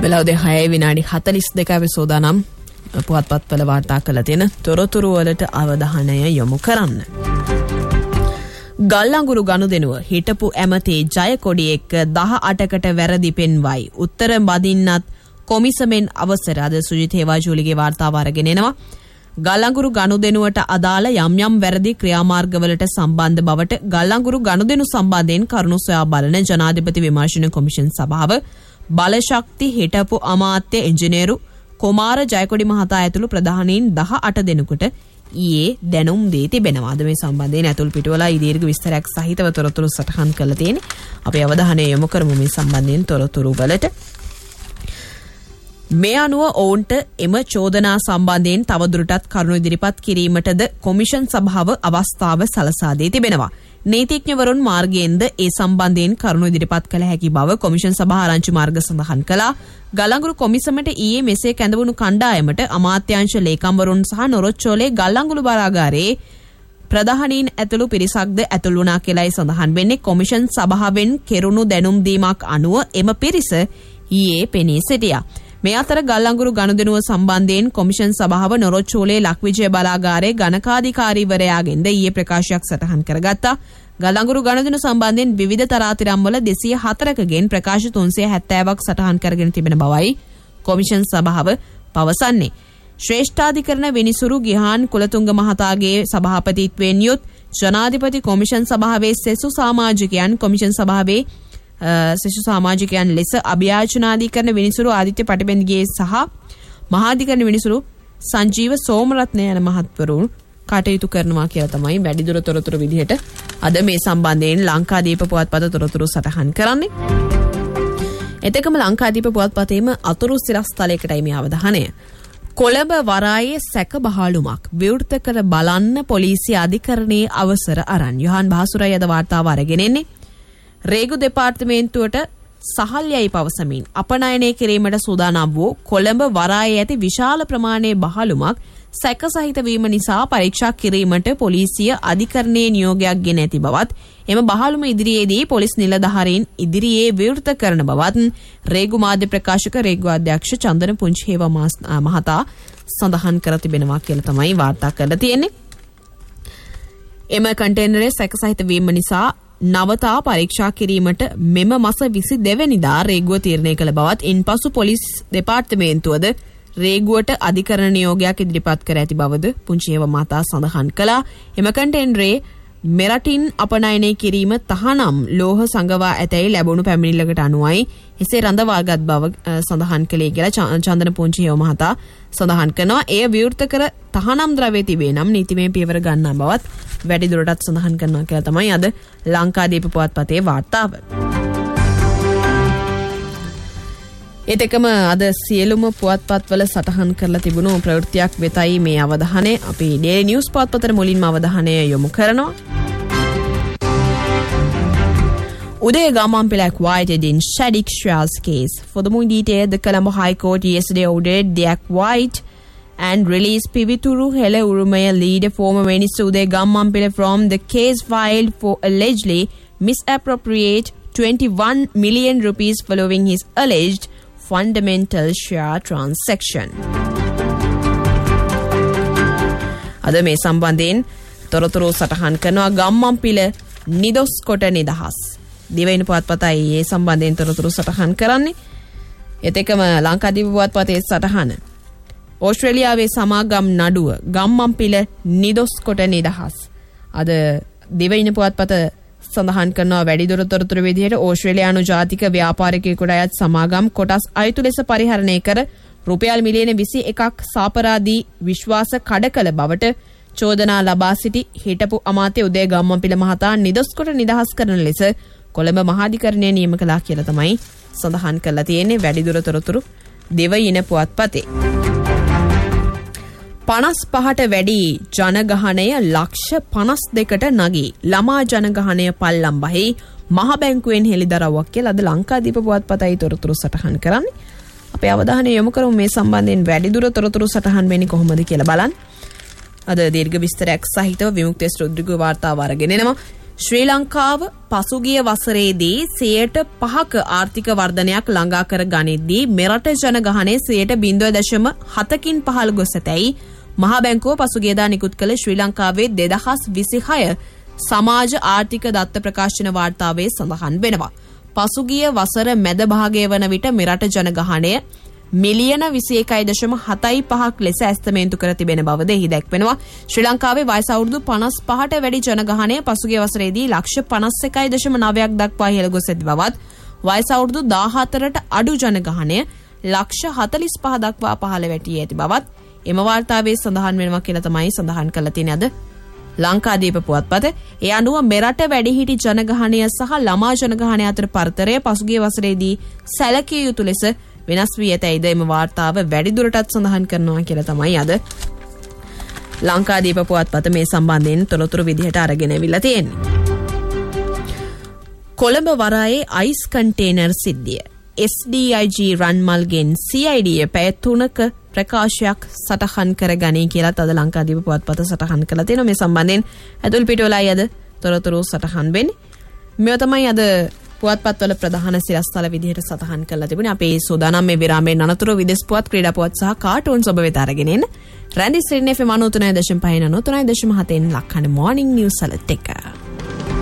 වෙලාව 6:42 සෝදානම් පුවත්පත්වල වාර්තා කළ තියෙන තොරතුරු වලට අවධානය යොමු කරන්න. ගල්ලංගුරු ගනුදෙනුව හිටපු ඇමති ජයකොඩි එක්ක 18කට වැරදි පෙන්වයි. උත්තර බදින්නත් කොමිසමෙන් අවසර. අද සුජිත් හේවාජූලිගේ වාර්තාව අරගෙන එනවා. ගල්ලංගුරු ගනුදෙනුවට අදාළ යම් යම් වැරදි ක්‍රියාමාර්ගවලට සම්බන්ධ බවට ගල්ලංගුරු ගනුදෙනු සම්බන්ධයෙන් කරුණු සොයා බලන ජනාධිපති විමර්ශන කොමිෂන් සභාව බලශක්ති හිටපු අමාත්‍ය ඉංජිනේරු කුමාර ජයකොඩි මහතා ඇතුළු ප්‍රධානීන් 18 දෙනෙකුට ඊයේ දැනුම් දී තිබෙනවා. අද මේ සම්බන්ධයෙන් ඇතුළු පිටුවල දීර්ඝ විස්තරයක් සහිතව තොරතුරු සටහන් කරලා තියෙන්නේ. අපි අවධානය යොමු කරමු මේ සම්බන්ධයෙන් තොරතුරු වලට. මේ අනුව ඔවුන්ට එම චෝදනා සම්බන්ධයෙන් තවදුරටත් කරුණු ඉදිරිපත් කිරීමටද කොමිෂන් සභාව අවස්ථාව සලසා දී තිබෙනවා. නීතිඥවරුන් මාර්ගයෙන්ද ඒ සම්බන්ධයෙන් කරුණු ඉදිරිපත් කළ හැකි බව කොමිෂන් සභා ආරංචි මාර්ග සඳහන් කළා. ගල්ලංගුරු කොමිසමට ඊයේ මෙසේ කැඳවුණු කණ්ඩායමට අමාත්‍යාංශ ලේකම්වරුන් සහ නොරොච්චෝලේ ගල්ලංගුරු බලාගාරයේ ප්‍රධානීන් ඇතුළු පිරිසක්ද ඇතුළු වුණා කියලායි සඳහන් වෙන්නේ. කොමිෂන් සභාවෙන් කෙරුණු දැනුම් දීමක් අනුව එම පිරිස ඊයේ පෙනී සිටියා. මේ අතර ගල්ලංගුරු ගනුදෙනුව සම්බන්ධයෙන් කොමිෂන් සභාව නොරොච්චෝලේ ලක්විජය බලාගාරයේ ගණකාධිකාරීවරයාගෙන්ද ඊයේ ප්‍රකාශයක් සටහන් කරගත්තා. ගල්ලංගුරු ගනුදෙනු සම්බන්ධයෙන් විවිධ තරාතිරම්වල 204කගෙන් ප්‍රකාශ 370ක් සටහන් කරගෙන තිබෙන බවයි කොමිෂන් සභාව පවසන්නේ. ශ්‍රේෂ්ඨාධිකරණ විනිසුරු ගිහාන් කුලතුංග මහතාගේ සභාපතිත්වයෙන් යුත් ජනාධිපති කොමිෂන් සභාවේ සෙසු සමාජිකයන් කොමිෂන් සභාවේ සෙසු සමාජිකයන් ලෙස අභියාචනාධිකරණ විනිසුරු ආදිත්‍ය පටිබෙන්ගේ සහ මහාධිකරණ විනිසුරු සංජීව සෝමරත්න යන මහත්වරුන් කටයුතු කරනවා කියලා තමයි වැඩිදුර තොරතුරු විදිහට අද මේ සම්බන්ධයෙන් ලංකාදීප පුවත්පත තොරතුරු සටහන් කරන්නේ. එතකම ලංකාදීප පුවත්පතේම අතුරු සිරස්තලයකටයි මේ අවධානය. කොළඹ වරායේ සැක බහලුමක් විවෘත කර බලන්න පොලිසිය අධිකරණයේ අවසර අරන්. යොහන් බහසුරයි අද වාර්තාව අරගෙන එන්නේ. රේගු දෙපාර්තමේන්තුවට සහල් යයි පවසමින් අපනයනය කිරීමට සූදානම් වූ කොළඹ වරායේ ඇති විශාල ප්‍රමාණයේ බහලුමක් සැක සහිත වීම නිසා පරීක්ෂා කිරීමට පොලිසිය අධිකරණයේ නියෝගයක් ගෙන ඇති බවත් එම බහලුම ඉදිරියේදී පොලිස් නිලධාරීන් ඉදිරියේ විවෘත කරන බවත් රේගු මාධ්‍ය ප්‍රකාශක රේගු අධ්‍යක්ෂ චන්දන පුංචිහේව මහතා සඳහන් කර තිබෙනවා කියලා තමයි වාර්තා කරලා තියෙන්නේ. එම කන්ටේනරයේ සැක සහිත වීම නිසා නවතා පරීක්ෂා කිරීමට මෙම මාස 22 වෙනිදා රේගුව තීරණය කළ බවත් ඉන්පසු පොලිස් දෙපාර්තමේන්තුවද රේගුවට අධිකරණ නියෝගයක් ඉදිරිපත් කර ඇති බවද පුංචිහේව මහතා සඳහන් කළා. එම කන්ටේනරේ මෙරටින් අපනයනය කිරීම තහනම් ලෝහ සංගවා ඇතැයි ලැබුණු පැමිණිල්ලකට අනුවයි එසේ රඳවාගත් බව සඳහන් කළේ කියලා චන්දන පුංචිහේව මහතා සඳහන් කරනවා. එය විවෘත කර තහනම් ද්‍රව්‍ය තිබේ නම් නීතිමය පියවර ගන්නා බවත් වැඩිදුරටත් සඳහන් කරනවා කියලා තමයි අද ලංකාදීප පුවත්පතේ වාර්තාව. එතකම අද සියලුම පුවත්පත්වල සටහන් කරලා තිබුණු ප්‍රවෘත්තියක් වෙතයි මේ අවධානය. අපි ඩේලි නිවුස් පුවත්පතට මුලින්ම අවධානය යොමු කරනවා. Uday Gammanpilla acquitted in Shadiq Shral's case. For the more detail, the Colombo High Court yesterday ordered the acquit and released Pivituru Hele Urumaya leader former Minister Uday Gammanpilla from the case filed for allegedly misappropriate 21 million rupees following his alleged fundamental share transaction. අද මේ සම්බන්ධයෙන් තොරතුරු සටහන් කරනවා. ගම්මන්පිල නිදොස් කොට නිදහස්. දිවයින පුවත්පතයි මේ සම්බන්ධයෙන් තොරතුරු සටහන් කරන්නේ. එතෙකම ලංකාදීප පුවත්පතේ සටහන. ඕස්ට්‍රේලියාවේ සමාගම් නඩුව ගම්මන්පිල නිදොස් කොට නිදහස්. අද දිවයින පුවත්පත සඳහන් කරනවා වැඩිදුර තොරතුරු විදිහට ඕස්ට්‍රේලියානු ජාතික ව්‍යාපාරිකයෙකුට අයත් සමාගම් කොටස් අයුතු ලෙස පරිහරණය කර රුපියල් මිලියන 21ක් සාපරාදී විශ්වාස කඩ කළ බවට චෝදනා ලබා සිටි හිටපු අමාත්‍ය උදේ ගම්මන්පිල මහතා නිදොස් කොට නිදහස් කරන ලෙස කොළඹ මහාධිකරණය නියම කළා කියලා තමයි සඳහන් කරලා තියෙන්නේ වැඩිදුර තොරතුරු දෙවයින පුවත්පතේ. 55ට වැඩි ජනගහනය ලක්ෂ 52කට නගී. ළමා ජනගහනය පල්ලම්බහේ මහ බැංකුවෙන් හෙළිදරව්වක් කියලා අද ලංකාදීප පුවත්පතයි තොරතුරු සටහන් කරන්නේ. අපේ අවධානය යොමු කරමු මේ සම්බන්ධයෙන් වැඩිදුර තොරතුරු සටහන් වෙන්නේ කොහොමද කියලා බලන්න. අද දීර්ඝ විස්තරයක් සහිතව විමුක්තිස් රුද්‍රිගෝ වාර්තාව අරගෙන එනවා. ශ්‍රී ලංකාව පසුගිය වසරේදී 5% ආර්ථික වර්ධනයක් ළඟා කර ගනිද්දී මෙරට ජනගහනය 0.7කින් පහළ ගොස් ඇතැයි මහා බැංකුව පසුගියදා නිකුත් කළ ශ්‍රී ලංකාවේ 2026 සමාජ ආර්ථික දත්ත ප්‍රකාශන වාර්තාවේ සඳහන් වෙනවා. පසුගිය වසර මැද භාගය වන විට මෙරට ජනගහනය මිලියන 21.75ක් ලෙස ඇස්තමේන්තු කර තිබෙන බවද එහි දැක්වෙනවා. ශ්‍රී ලංකාවේ වයස අවුරුදු 55ට වැඩි ජනගහනය පසුගිය වසරේදී ලක්ෂ 51.9ක් දක්වා ඉහළ ගොස් ඇති බවත් වයස අවුරුදු 14ට අඩු ජනගහනය ලක්ෂ 45 දක්වා පහළ වැටී ඇති බවත් එම වාර්තාවේ සඳහන් වෙනවා කියලා තමයි සඳහන් කරලා තියෙන්නේ අද ලංකාදීප පුවත්පත. ඒ අනුව මෙරට වැඩිහිටි ජනගහනය සහ ළමා ජනගහනය අතර පරතරය පසුගිය වසරේදී සැලකිය යුතු ලෙස වෙනස් වී ඇතැයිද එම වාර්තාව වැඩිදුරටත් සඳහන් කරනවා කියලා තමයි අද ලංකාදීප පුවත්පත මේ සම්බන්ධයෙන් තොරතුරු විදිහට අරගෙන ඇවිල්ලා තියෙන්නේ. කොළඹ වරායේ අයිස් කන්ටේනර් සිද්ධිය. SDIG රන්මල්ගෙන් CID පැය 3ක ප්‍රකාශයක් සටහන් කරගනී කියලා අද ලංකාදීප පුවත්පත සටහන් කරලා තියෙනවා. මේ සම්බන්ධයෙන් ඇතුල් පිටුවලයි අද තොරතුරු සටහන් වෙන්නේ. මේව තමයි අද පුවත්පත්වල ප්‍රධාන සිරස්තල විදිහට සටහන් කරලා තිබුණේ. අපේ සෝදානම් මේ විරාමයෙන් අනතුරු විදේශ පුවත්, ක්‍රීඩා පුවත් සහ කාටුන්ස් ඔබ වෙත අරගෙන එන්න. රැන්ඩි ස්ට්‍රීට් FM 93.5 93.7 ලක්හඬ මොර්නිං නිවුස් අලර්ට් එක.